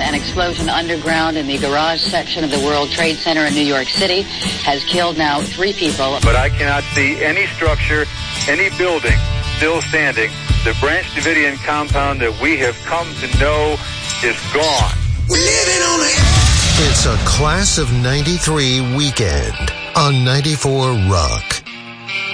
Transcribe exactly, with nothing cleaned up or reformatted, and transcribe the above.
An explosion underground in the garage section of the World Trade Center in New York City has killed now three people. But I cannot see any structure, any building still standing. The Branch Davidian compound that we have come to know is gone. We're living on the... It's a Class of ninety-three weekend on ninety-four Rock.